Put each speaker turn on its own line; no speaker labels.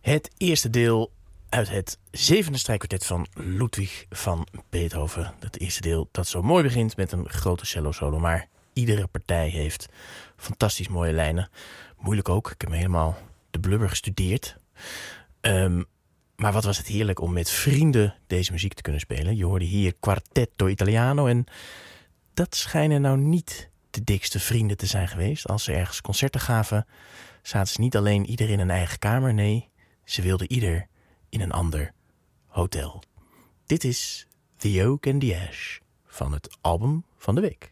Het eerste deel uit het zevende strijkkwartet van Ludwig van Beethoven. Het eerste deel dat zo mooi begint met een grote cello solo. Maar iedere partij heeft fantastisch mooie lijnen. Moeilijk ook. Ik heb me helemaal de blubber gestudeerd. Maar wat was het heerlijk om met vrienden deze muziek te kunnen spelen. Je hoorde hier Quartetto Italiano. En dat schijnen nou niet de dikste vrienden te zijn geweest. Als ze ergens concerten gaven, zaten ze niet alleen ieder in een eigen kamer. Nee, ze wilden ieder in een ander hotel. Dit is The Oak and the Ash van het album van de week.